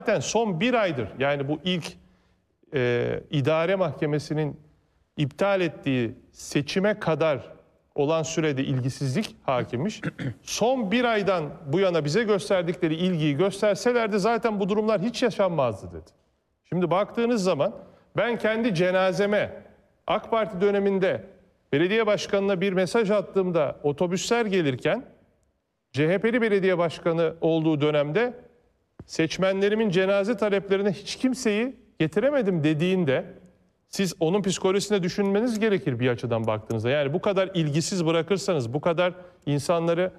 Zaten son bir aydır, yani bu ilk idare mahkemesinin iptal ettiği seçime kadar olan sürede ilgisizlik hakimmiş. Son bir aydan bu yana bize gösterdikleri ilgiyi gösterselerdi zaten bu durumlar hiç yaşanmazdı dedi. Şimdi baktığınız zaman ben kendi cenazeme AK Parti döneminde belediye başkanına bir mesaj attığımda otobüsler gelirken CHP'li belediye başkanı olduğu dönemde seçmenlerimin cenaze taleplerine hiç kimseyi getiremedim dediğinde siz onun psikolojisine düşünmeniz gerekir bir açıdan baktığınızda. Yani bu kadar ilgisiz bırakırsanız, bu kadar insanları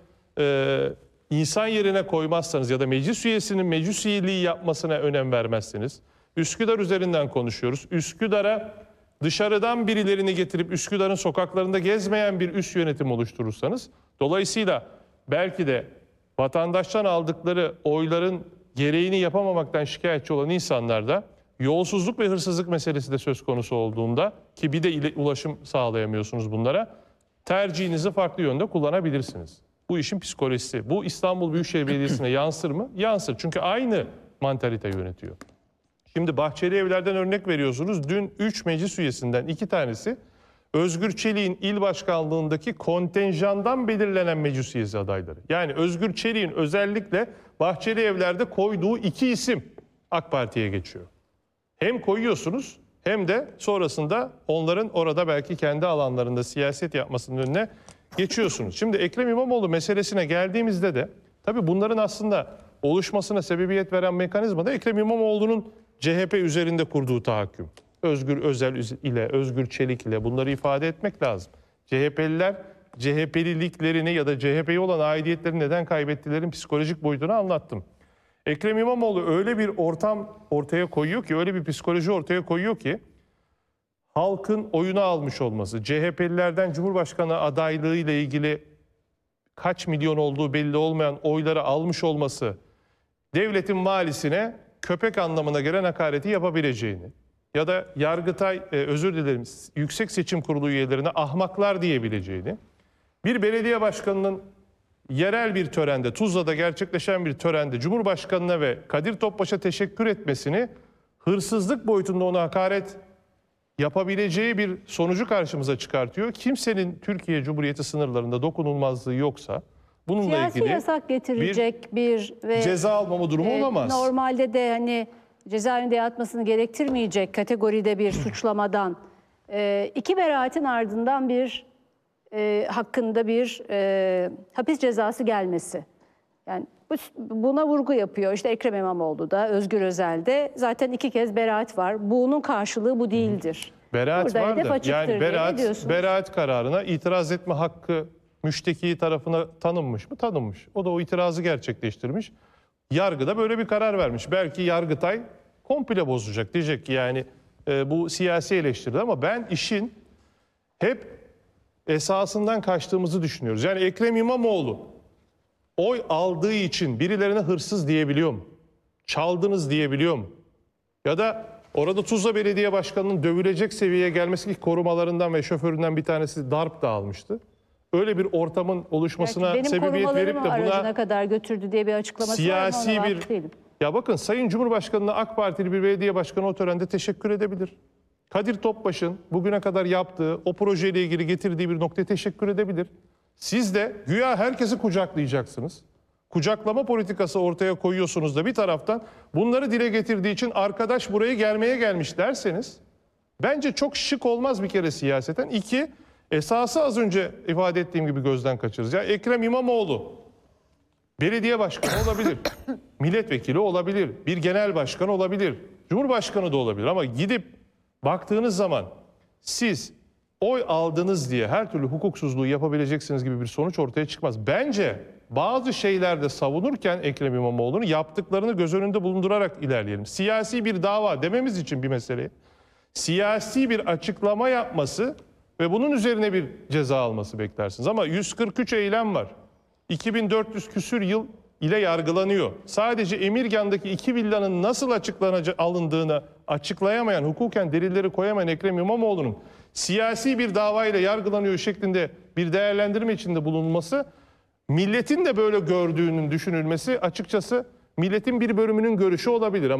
insan yerine koymazsanız ya da meclis üyesinin meclis üyeliği yapmasına önem vermezseniz, Üsküdar üzerinden konuşuyoruz. Üsküdar'a dışarıdan birilerini getirip Üsküdar'ın sokaklarında gezmeyen bir üst yönetim oluşturursanız, dolayısıyla belki de vatandaştan aldıkları oyların gereğini yapamamaktan şikayetçi olan insanlar da yolsuzluk ve hırsızlık meselesi de söz konusu olduğunda, ki bir de ulaşım sağlayamıyorsunuz bunlara, tercihinizi farklı yönde kullanabilirsiniz. Bu işin psikolojisi. Bu İstanbul Büyükşehir Belediyesi'ne yansır mı? Yansır. Çünkü aynı mantalite yönetiyor. Şimdi Bahçeli Evler'den örnek veriyorsunuz. Dün 3 meclis üyesinden 2 tanesi Özgür Çelik'in il başkanlığındaki kontenjandan belirlenen meclis üyesi adayları. Yani Özgür Çelik'in özellikle Bahçeli Evler'de koyduğu 2 isim AK Parti'ye geçiyor. Hem koyuyorsunuz hem de sonrasında onların orada belki kendi alanlarında siyaset yapmasının önüne geçiyorsunuz. Şimdi Ekrem İmamoğlu meselesine geldiğimizde de tabii bunların aslında oluşmasına sebebiyet veren mekanizma da Ekrem İmamoğlu'nun CHP üzerinde kurduğu tahakküm. Özgür Özel ile, Özgür Çelik ile bunları ifade etmek lazım. CHP'liler CHP'liliklerini ya da CHP'ye olan aidiyetlerini neden kaybettilerin psikolojik boyutunu anlattım. Ekrem İmamoğlu öyle bir ortam ortaya koyuyor ki, öyle bir psikoloji ortaya koyuyor ki, halkın oyunu almış olması, CHP'lilerden Cumhurbaşkanı adaylığı ile ilgili kaç milyon olduğu belli olmayan oyları almış olması, devletin valisine köpek anlamına gelen hakareti yapabileceğini ya da Yargıtay, özür dilerim, Yüksek Seçim Kurulu üyelerine ahmaklar diyebileceğini, bir belediye başkanının yerel bir törende, Tuzla'da gerçekleşen bir törende Cumhurbaşkanı'na ve Kadir Topbaş'a teşekkür etmesini, hırsızlık boyutunda ona hakaret yapabileceği bir sonucu karşımıza çıkartıyor. Kimsenin Türkiye Cumhuriyeti sınırlarında dokunulmazlığı yoksa bununla siyasi ilgili yasak getirecek bir ve ceza almama durumu olamaz. Normalde de hani cezaevinde yatmasını gerektirmeyecek kategoride bir suçlamadan 2 beraatin ardından bir hakkında bir hapis cezası gelmesi. Yani buna vurgu yapıyor. İşte Ekrem İmamoğlu da, Özgür Özel de zaten 2 kez beraat var. Bunun karşılığı bu değildir. Beraat Burada var da yani beraat kararına itiraz etme hakkı müşteki tarafına tanınmış mı? Tanınmış. O da o itirazı gerçekleştirmiş. Yargıda böyle bir karar vermiş. Belki Yargıtay komple bozacak. Diyecek ki yani bu siyasi eleştiri, ama ben işin hep esasından kaçtığımızı düşünüyoruz. Yani Ekrem İmamoğlu oy aldığı için birilerine hırsız diyebiliyor mu? Çaldınız diyebiliyor mu? Ya da orada Tuzla Belediye Başkanı'nın dövülecek seviyeye gelmesi, ki korumalarından ve şoföründen bir tanesi darp da almıştı. Öyle bir ortamın oluşmasına sebebiyet verip de buna aracına kadar götürdü diye bir açıklaması siyasi var mı? bir... Ya bakın, Sayın Cumhurbaşkanı'na AK Partili bir belediye başkanı o törende teşekkür edebilir. Kadir Topbaş'ın bugüne kadar yaptığı, o projeyle ilgili getirdiği bir noktaya teşekkür edebilir. Siz de güya herkesi kucaklayacaksınız. Kucaklama politikası ortaya koyuyorsunuz da bir taraftan bunları dile getirdiği için arkadaş buraya gelmeye gelmiş derseniz, bence çok şık olmaz bir kere siyaseten. 2, esası az önce ifade ettiğim gibi gözden kaçırırız. Ya Ekrem İmamoğlu belediye başkanı olabilir, milletvekili olabilir, bir genel başkan olabilir, cumhurbaşkanı da olabilir, ama gidip baktığınız zaman siz oy aldınız diye her türlü hukuksuzluğu yapabileceksiniz gibi bir sonuç ortaya çıkmaz. Bence bazı şeylerde savunurken Ekrem İmamoğlu'nu yaptıklarını göz önünde bulundurarak ilerleyelim. Siyasi bir dava dememiz için bir meseleyi, siyasi bir açıklama yapması ve bunun üzerine bir ceza alması beklersiniz. Ama 143 eylem var. 2400 küsür yıl ile yargılanıyor. Sadece Emirgan'daki 2 villanın nasıl alındığını açıklayamayan, hukuken delilleri koyamayan Ekrem İmamoğlu'nun siyasi bir davayla yargılanıyor şeklinde bir değerlendirme içinde bulunması, milletin de böyle gördüğünün düşünülmesi açıkçası milletin bir bölümünün görüşü olabilir. Ama